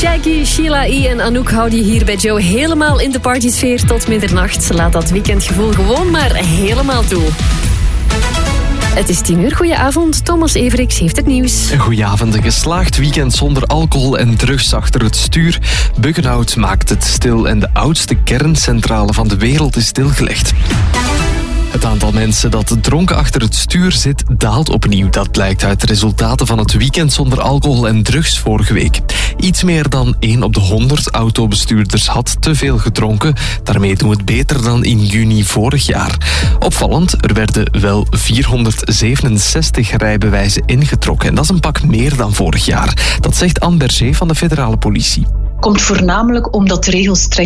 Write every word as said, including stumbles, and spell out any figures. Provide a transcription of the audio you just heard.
Shaggy, Sheila E. en Anouk houden je hier bij Joe helemaal in de partysfeer tot middernacht. Laat dat weekendgevoel gewoon maar helemaal toe. Het is tien uur. Goedenavond. Thomas Everix heeft het nieuws. Goedenavond. Een geslaagd weekend zonder alcohol en drugs achter het stuur. Buggenhout maakt het stil en de oudste kerncentrale van de wereld is stilgelegd. Het aantal mensen dat dronken achter het stuur zit, daalt opnieuw. Dat blijkt uit de resultaten van het weekend zonder alcohol en drugs vorige week. Iets meer dan één op de honderd autobestuurders had te veel gedronken. Daarmee doen we het beter dan in juni vorig jaar. Opvallend, er werden wel vierhonderdzevenenzestig rijbewijzen ingetrokken. En dat is een pak meer dan vorig jaar. Dat zegt Anne Berger van de federale politie. Komt voornamelijk omdat de regels streng